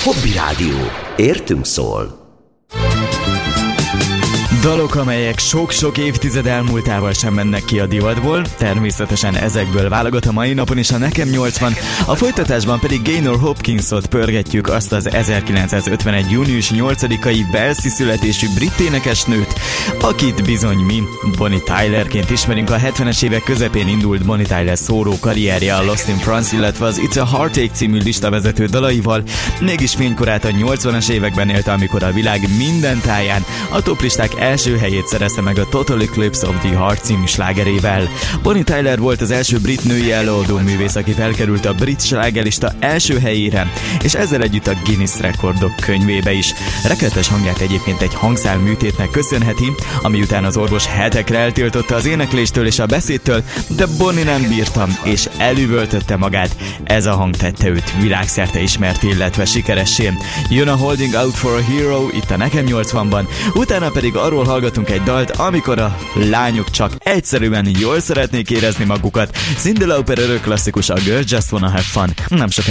Hobby Rádió. Értünk szól. Dalok, amelyek sok-sok évtized elmúltával sem mennek ki a divatból, természetesen ezekből válogat a mai napon is a Nekem 80, a folytatásban pedig Gaynor Hopkinsot pörgetjük, azt az 1951. június 8-ai Walesi születésű brit énekesnőt, akit bizony mi Bonnie Tylerként ismerünk. A 70-es évek közepén indult Bonnie Tyler szóló karrierje a Lost in France, illetve az It's a Heartache című listavezető dalaival, mégis fénykorát a 80-as években élte, amikor a világ minden táján a toplisták első helyét szerezte meg a Total Eclipse of the Heart című slágerével. Bonnie Tyler volt az első brit női előadó művész, aki felkerült a brit slágerlista első helyére, és ezzel együtt a Guinness rekordok könyvébe is. Rekettes hangját egyébként egy hangszál műtétnek köszönheti, ami után az orvos hetekre eltiltotta az énekléstől és a beszédtől, de Bonnie nem bírta, és elüvöltötte magát. Ez a hang tette őt világszerte ismert, illetve sikeressé. Jön a Holding Out for a Hero itt a Nekem 80-ban, utána pedig arról hallgatunk egy dalt, amikor a lányok csak egyszerűen jól szeretnék érezni magukat. Cyndi Lauper örök klasszikus, a Girls Just Wanna Have Fun. Nem sok